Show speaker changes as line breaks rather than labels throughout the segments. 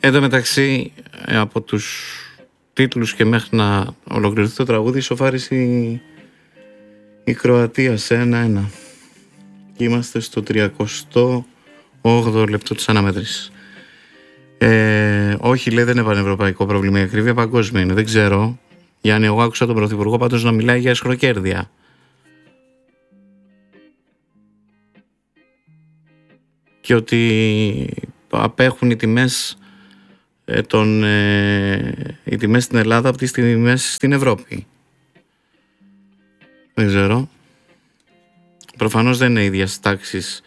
Εν τω μεταξύ, από τους τίτλους και μέχρι να ολοκληρωθεί το τραγούδι, σοφάρισε η Κροατία σε 1-1. Και είμαστε στο 38ο λεπτό της αναμέτρησης. Όχι, λέει, δεν είναι πανευρωπαϊκό πρόβλημα η ακρίβεια, παγκόσμια είναι. Δεν ξέρω. Γιάννη, εγώ άκουσα τον Πρωθυπουργό πάντως να μιλάει για αισχροκέρδεια. Και ότι απέχουν οι τιμές, οι τιμές στην Ελλάδα από τις τιμές στην Ευρώπη. Δεν ξέρω. Προφανώς δεν είναι ίδιας τάξης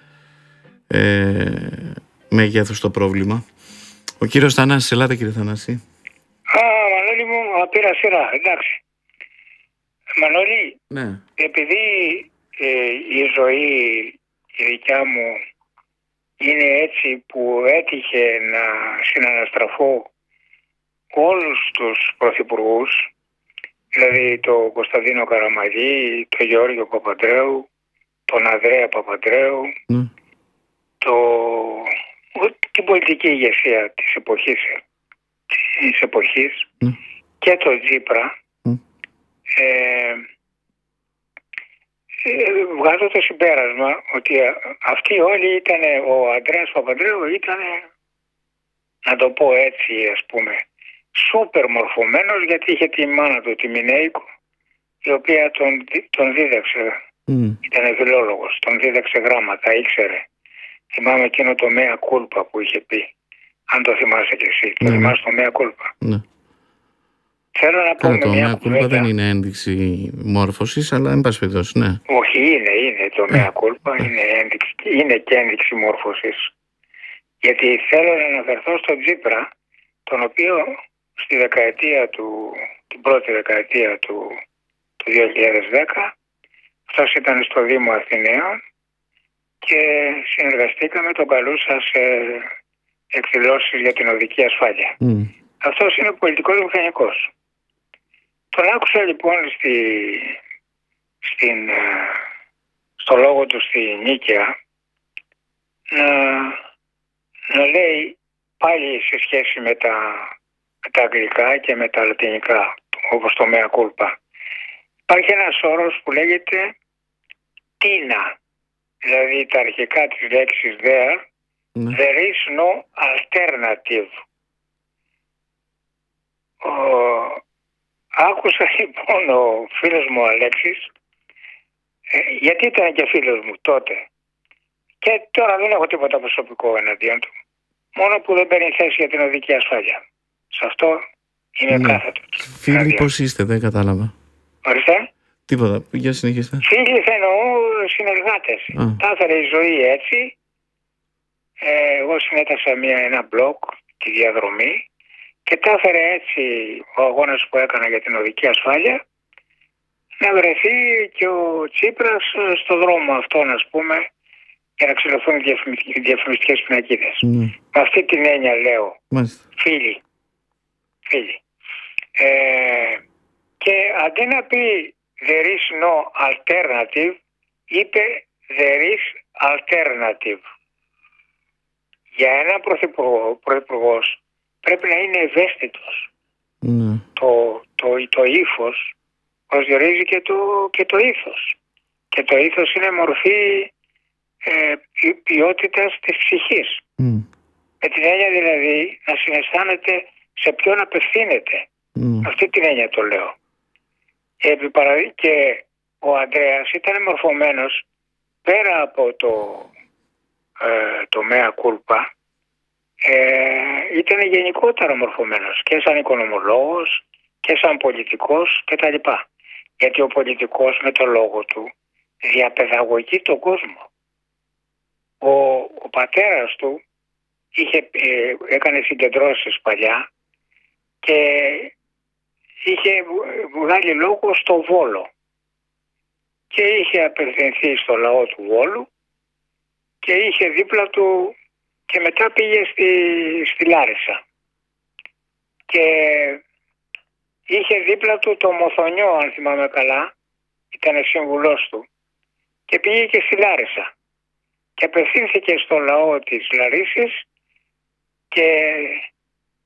μεγέθους το πρόβλημα. Ο κύριος Θανάσης, ελάτε κύριε Θανάση.
Μανώλη μου, πήρα σειρά, εντάξει. Μανώλη,
Ναι.
επειδή η ζωή η δικιά μου είναι έτσι που έτυχε να συναναστραφώ όλους τους πρωθυπουργούς, δηλαδή τον Κωνσταντίνο Καραμαγή, τον Γεώργιο Παπαντρέου, τον Ανδρέα Παπαντρέου,
Ναι.
την πολιτική ηγεσία της εποχής και τον Τσίπρα, βγάζω το συμπέρασμα ότι αυτοί όλοι ήταν, ο Ανδρέας Παπαντρέου ήταν, να το πω έτσι ας πούμε, σούπερ μορφωμένος, γιατί είχε τη μάνα του τη Μινέικο, η οποία τον δίδαξε, ήταν φιλόλογος, τον δίδαξε γράμματα, ήξερε. Θυμάμαι εκείνο το Mea Culpa που είχε πει, αν το θυμάσαι κι εσύ, το θυμάσαι το Mea Culpa.
Ναι.
Θέλω να πω
το Mea Culpa δεν είναι ένδειξη μόρφωσης, αλλά εν πάση περιπτώσει, ναι.
Όχι, είναι το Mea Culpa, είναι και ένδειξη μόρφωσης. Γιατί θέλω να αναφερθώ στον Τσίπρα, τον οποίο στη δεκαετία την πρώτη δεκαετία του 2010, αυτός ήταν στο Δήμο Αθηναίων και συνεργαστήκαμε, τον καλούσα σε εκδηλώσεις για την οδική ασφάλεια. Αυτός είναι πολιτικός μηχανικός. Τον άκουσα λοιπόν στο λόγο του στη Νίκαια να λέει πάλι σε σχέση με τα αγγλικά και με τα λατινικά, όπως το Mea Culpa. Υπάρχει ένας όρος που λέγεται τίνα, δηλαδή τα αρχικά της λέξης there, there is no alternative. Άκουσα λοιπόν ο φίλος μου Αλέξης, γιατί ήταν και φίλος μου τότε, και τώρα δεν έχω τίποτα προσωπικό εναντίον του, μόνο που δεν παίρνει θέση για την οδική ασφάλεια. Σε αυτό είναι κάθετος.
Φίλοι πώς είστε, δεν κατάλαβα.
Ορίστε.
Τίποτα, για συνεχίστε.
Φίλοι θα εννοώ συνεργάτες. Τα έφερε η ζωή έτσι. Εγώ συνέτασα ένα blog, τη διαδρομή, και τα έφερε έτσι ο αγώνας που έκανα για την οδική ασφάλεια, να βρεθεί και ο Τσίπρας στο δρόμο αυτόν, ας πούμε, για να ξυλωθούν οι διαφημιστικές πινακίδες. Με αυτή την έννοια λέω, φίλοι. Και αντί να πει there is no alternative, είπε there is alternative. Για έναν πρωθυπουργός πρέπει να είναι ευαίσθητος. Το ύφος προσδιορίζει και το ήθος. Και το ήθος είναι μορφή ποιότητας της ψυχής. Με την έννοια δηλαδή να συναισθάνεται σε ποιον απευθύνεται. Αυτή την έννοια το λέω. Και ο Ανδρέας ήταν μορφωμένος πέρα από το Mea Culpa, ήταν γενικότερα μορφωμένος και σαν οικονομολόγος και σαν πολιτικός κτλ. Γιατί ο πολιτικός με το λόγο του διαπαιδαγωγεί τον κόσμο. Ο πατέρας του έκανε συγκεντρώσεις παλιά και είχε βγάλει λόγο στο Βόλο και είχε απευθυνθεί στο λαό του Βόλου και είχε δίπλα του, και μετά πήγε στη Λάρισα και είχε δίπλα του το Μοθονιό, αν θυμάμαι καλά, ήταν σύμβουλός του, και πήγε και στη Λάρισα και απευθύνθηκε στο λαό της Λαρίσης και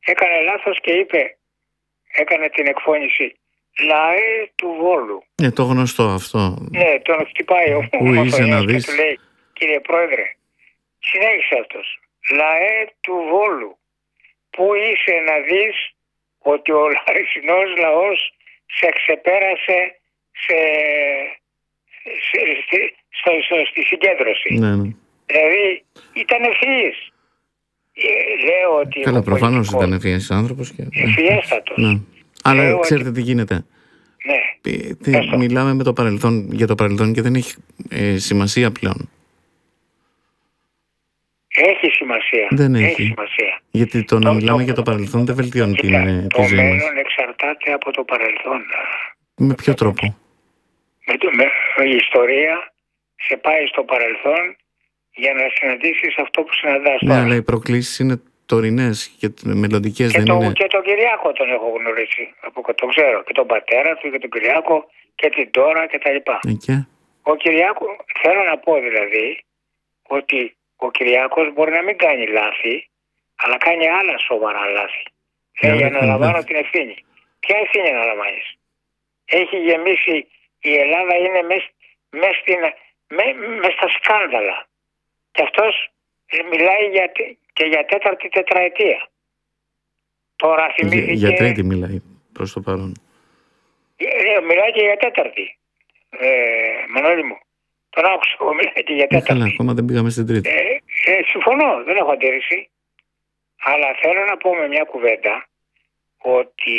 έκανε λάθος και έκανε την εκφώνηση ΛΑΕ του Βόλου.
Το γνωστό αυτό.
Ναι, τον χτυπάει ο
είσαι
και του λέει, κύριε Πρόεδρε, συνέχισε αυτός. ΛΑΕ του Βόλου. Πού είσαι να δεις ότι ο λαρισινός λαός σε ξεπέρασε στη συγκέντρωση.
Ναι.
Δηλαδή ήταν ευθύης. Λέω ότι
καλά, προφανώς ήταν ευθύης άνθρωπος.
Ευθύεστατος.
Ναι. Αλλά ξέρετε τι γίνεται.
Ναι.
Μιλάμε για το παρελθόν και δεν έχει σημασία πλέον.
Έχει σημασία.
Δεν έχει
σημασία.
Γιατί το να μιλάμε για το παρελθόν δεν βελτιώνει τη ζωή μας.
Το μέλλον εξαρτάται από το παρελθόν.
Με ποιο τρόπο?
Η ιστορία σε πάει στο παρελθόν για να συναντήσεις αυτό που συναντάς τώρα.
Ναι, αλλά οι προκλήσεις είναι τωρινές και μελλοντικές δεν είναι.
Και τον Κυριάκο τον έχω γνωρίσει. Το ξέρω. Και τον πατέρα του και τον Κυριάκο και την Τώρα και τα λοιπά. Ο Κυριάκο, θέλω να πω δηλαδή ότι ο Κυριάκος μπορεί να μην κάνει λάθη, αλλά κάνει άλλα σοβαρά λάθη. Λέει, αναλαμβάνω την ευθύνη. Ποια ευθύνη αναλαμβάνεις? Έχει γεμίσει η Ελλάδα, είναι μες στα σκάνδαλα. Και αυτός μιλάει και για τέταρτη τετραετία. Τώρα θυμήθηκε...
Για τρίτη μιλάει προς το παρόν.
Μιλάει και για τέταρτη. Μανώλη μου, τον άκουσα, μιλάει και για τέταρτη.
Καλά, ακόμα δεν πήγαμε στην τρίτη.
Συμφωνώ, δεν έχω αντίρρηση. Αλλά θέλω να πω με μια κουβέντα ότι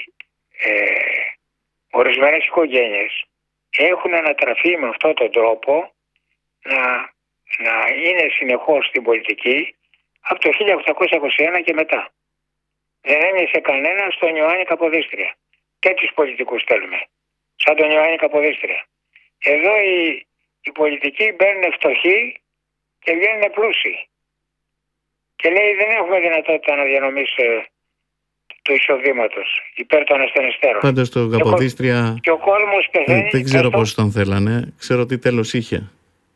ορισμένες οικογένειες έχουν ανατραφεί με αυτόν τον τρόπο να είναι συνεχώς στην πολιτική από το 1821 και μετά. Δεν έμεινε κανένα στον Ιωάννη Καποδίστρια. Τέτοιους πολιτικούς θέλουμε, σαν τον Ιωάννη Καποδίστρια. Εδώ οι πολιτικοί μπαίνουν φτωχοί και βγαίνουν πλούσιοι. Και λέει δεν έχουμε δυνατότητα να διανομήσουμε του εισοδήματος υπέρ των ασθενιστέρων.
Πάντως το Καποδίστρια
και ο κόσμος πεθαίνει.
Δεν ξέρω πώς τον θέλανε. Ξέρω τι τέλος είχε.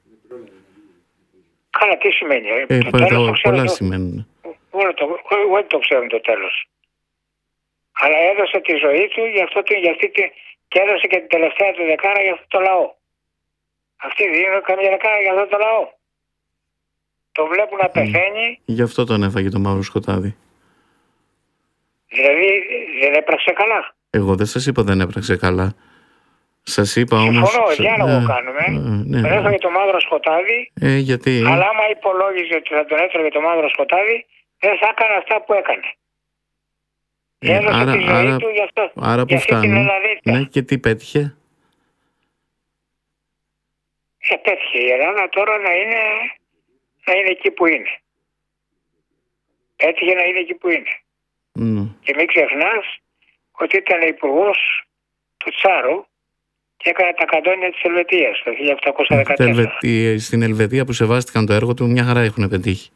Καλά, τι σημαίνει?
Πολλά σημαίνουν.
Όλοι το ξέρουν το τέλος. Αλλά έδωσε τη ζωή του και έδωσε και την τελευταία του δεκάρα για αυτό το λαό. Αυτοί δίνουν καμία δεκάρα για αυτό το λαό. Το βλέπουν να πεθαίνει.
Γι' αυτό τον έφαγε το μαύρο σκοτάδι.
Δηλαδή δεν έπραξε καλά.
Εγώ δεν σας είπα δεν έπραξε καλά. Σας είπα όμως...
Συμφωνώ, διάλογο κάνουμε. Τον έφαγε το μαύρο σκοτάδι.
Γιατί...
Αλλά άμα υπολόγιζε ότι θα τον έτρωγε το μαύρο σκοτάδι, δεν θα έκανε αυτά που έκανε. Έδωσε τη ζωή του
άρα που φτάνει. Ναι, και τι πέτυχε?
Πέτυχε η Ελλάδα τώρα να είναι εκεί που είναι. Έτυχε να είναι εκεί που είναι. Και μην ξεχνάς ότι ήταν υπουργός του Τσάρου και έκανε τα καντόνια της Ελβετίας το 1814.
Στην Ελβετία που σεβάστηκαν το έργο του μια χαρά έχουν πετύχει.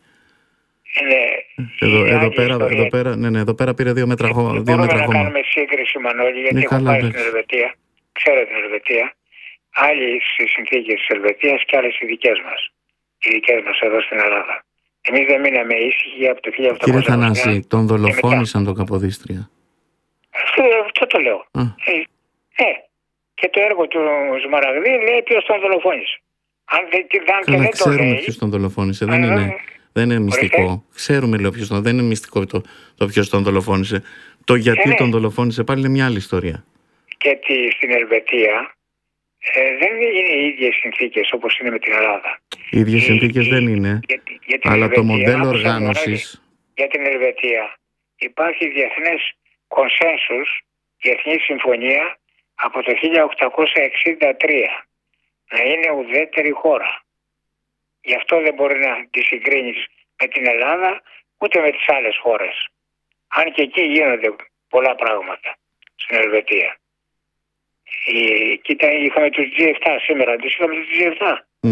Εδώ πέρα πήρε 2 μέτρα χώμα.
Δεν μπορούμε να κάνουμε σύγκριση, Μανώλη, γιατί έχω πάει στην Ελβετία. Ξέρω την Ελβετία. Άλλοι στις συνθήκες της Ελβετίας και άλλες οι δικές μας. Οι δικές μας εδώ στην Ελλάδα. Εμείς δεν μείναμε ήσυχοι από το 1800.
Κύριε Θανάση, τον δολοφόνησαν τον Καποδίστρια.
Αυτό το λέω. Και το έργο του Σμαραγδί λέει ποιος τον δολοφόνησε.
Καλά, ξέρουμε ποιος τον δολοφόνησε. Δεν είναι μυστικό. Ξέρουμε, λέω, δεν είναι μυστικό το ποιος τον δολοφόνησε. Το γιατί τον δολοφόνησε πάλι είναι μια άλλη ιστορία.
Και στην Ελβετία δεν είναι οι ίδιες συνθήκες όπως είναι με την Ελλάδα.
Οι ίδιες συνθήκες δεν είναι. Αλλά το μοντέλο οργάνωσης.
Για την Ελβετία υπάρχει διεθνές κονσένσους, διεθνή συμφωνία από το 1863 να είναι ουδέτερη χώρα. Γι' αυτό δεν μπορεί να τη συγκρίνεις με την Ελλάδα ούτε με τις άλλες χώρες. Αν και εκεί γίνονται πολλά πράγματα στην Ελβετία. Κοίτα, είχαμε τους G7 σήμερα, τους είχαμε τους G7.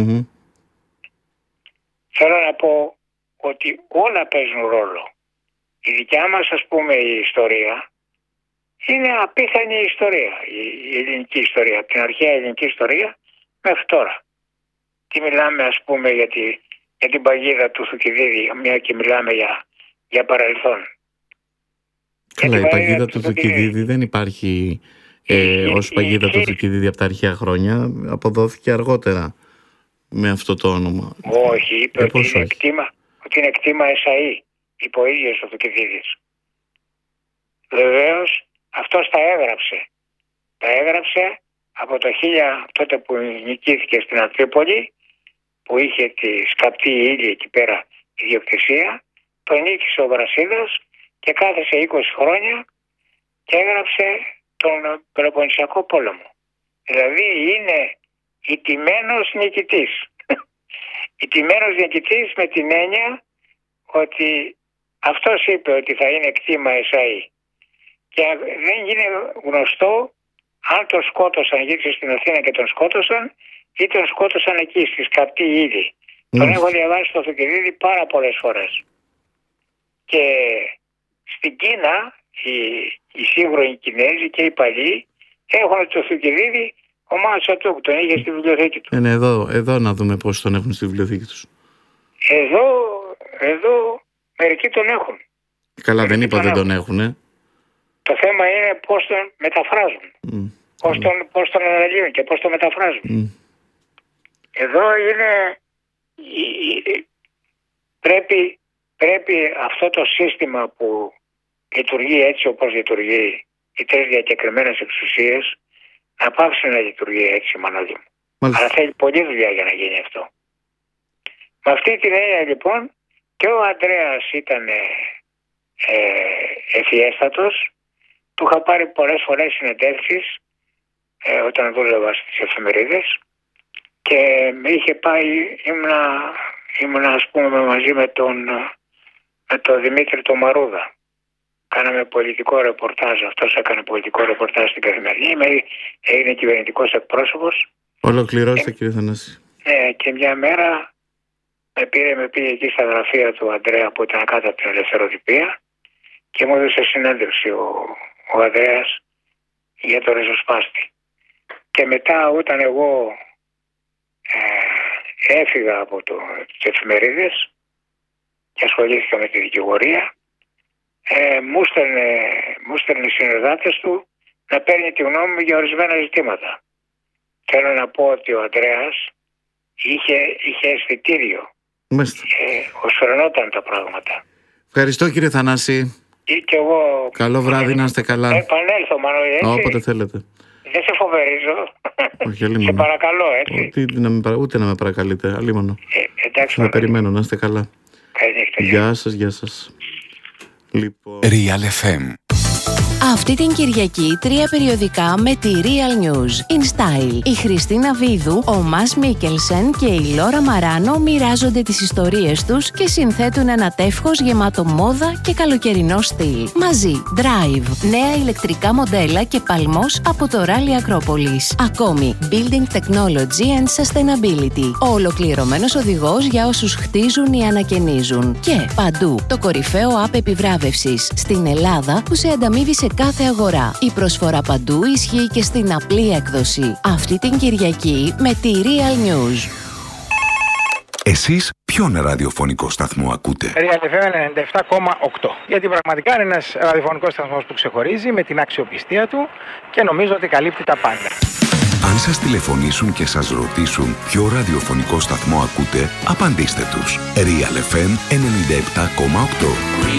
Θέλω να πω ότι όλα παίζουν ρόλο. Η δικιά μας, ας πούμε, η ιστορία είναι απίθανη ιστορία. Η ελληνική ιστορία, την αρχαία ελληνική ιστορία μέχρι τώρα. Τι μιλάμε, ας πούμε, για την παγίδα του Θουκυδίδη, μια και μιλάμε για παρελθόν.
Καλά, η παγίδα του Θουκυδίδη δεν υπάρχει ως παγίδα του Θουκυδίδη από τα αρχαία χρόνια. Αποδόθηκε αργότερα με αυτό το όνομα.
Όχι, είπε ότι είναι κτήμα ΕΣΑΗ, είπε ο ίδιος ο Θουκυδίδης. Βεβαίως αυτός τα έγραψε. Τα έγραψε από το 1000, τότε που νικήθηκε στην Αντρίπολη, που είχε τη σκαπτή ύλη εκεί πέρα ιδιοκτησία, τον νίκησε ο Βρασίδας και κάθεσε 20 χρόνια και έγραψε τον Πελοποννησιακό πόλεμο. Δηλαδή είναι ηττημένος νικητής. Ηττημένος νικητής με την έννοια ότι αυτός είπε ότι θα είναι κτήμα ΕΣΑΗ. Και δεν είναι γνωστό αν τον σκότωσαν, γύρισε στην Αθήνα και τον σκότωσαν, ή τον σκότωσαν εκεί στη σκαπτή ήδη. Τον έχω διαβάσει στο Θουκυδίδη πάρα πολλές φορές. Και στην Κίνα οι σύγχρονοι Κινέζοι και οι παλιοί έχουν το Θουκυδίδη, ο Μάο Τσετούγκ τον είχε στη βιβλιοθήκη του.
Εδώ να δούμε πώς τον έχουν στη βιβλιοθήκη τους.
Εδώ μερικοί τον έχουν.
Καλά, δεν είπα δεν τον έχουν.
Το θέμα είναι πώς τον μεταφράζουν. Πώς τον αναλύουν και πώς τον μεταφράζουν. Εδώ είναι... Πρέπει αυτό το σύστημα που λειτουργεί έτσι όπως λειτουργεί, οι τρεις διακεκριμένες εξουσίες, να πάψει να λειτουργεί έτσι, Μανώλη μου. Αλλά θέλει πολλή δουλειά για να γίνει αυτό. Με αυτή την έννοια λοιπόν και ο Ανδρέας ήταν ευφιέστατος. Του είχα πάρει πολλές φορές συνεντεύξεις όταν δούλευα στις εφημερίδες και με είχε πάει, ήμουνα ας πούμε μαζί με τον Δημήτρη τον Μαρούδα. Κάναμε πολιτικό ρεπορτάζ, αυτός έκανε πολιτικό ρεπορτάζ στην Καθημερινή, έγινε κυβερνητικός εκπρόσωπος.
Ολοκληρώστε κύριε Θανάση.
Ναι, και μια μέρα με πήγε εκεί στα γραφεία του Ανδρέα που ήταν κάτω από την Ελευθεροτυπία και μου έδωσε συνέντευξη ο Ανδρέας για το ριζοσπάστη. Και μετά όταν εγώ έφυγα από τις εφημερίδες και ασχολήθηκα με τη δικηγορία, μου στέλνει οι συνεργάτες του να παίρνει τη γνώμη μου για ορισμένα ζητήματα. Θέλω να πω ότι ο Ανδρέας είχε αισθητήριο. Οσφρενόταν τα πράγματα.
Ευχαριστώ κύριε Θανάση.
Και εγώ...
Καλό βράδυ, να είστε καλά.
Επανέλθω Μανώλη, έτσι.
Όποτε θέλετε.
Δεν σε φοβερίζω.
Όχι, αλίμονο.
Σε παρακαλώ, έτσι.
Ούτε να με παρακαλείτε, αλίμονο.
Εντάξει.
Θα περιμένω, να είστε καλά.
Καλή νύχτα.
Γεια σας. Λοιπόν...
Real FM.
Αυτή την Κυριακή 3 περιοδικά με τη Real News in Style. Η Χριστίνα Βίδου, ο Μας Μίκελσεν και η Λόρα Μαράνο μοιράζονται τις ιστορίες τους και συνθέτουν ένα τεύχος γεμάτο μόδα και καλοκαιρινό στυλ. Μαζί, Drive, νέα ηλεκτρικά μοντέλα και παλμός από το Rally Ακρόπολης. Ακόμη, Building Technology and Sustainability, ο ολοκληρωμένος οδηγός για όσους χτίζουν ή ανακαινίζουν. Και παντού, το κορυφαίο app επιβράβευσης στην Ελλάδα που σε ανταμείβει σε κάθε αγορά. Η προσφορά παντού ισχύει και στην απλή έκδοση. Αυτή την Κυριακή με τη Real News.
Εσείς ποιον ραδιοφωνικό σταθμό ακούτε?
Real FM 97,8. Γιατί πραγματικά είναι ένας ραδιοφωνικός σταθμός που ξεχωρίζει με την αξιοπιστία του και νομίζω ότι καλύπτει τα πάντα.
Αν σας τηλεφωνήσουν και σας ρωτήσουν ποιο ραδιοφωνικό σταθμό ακούτε, απαντήστε τους. Real FM 97,8.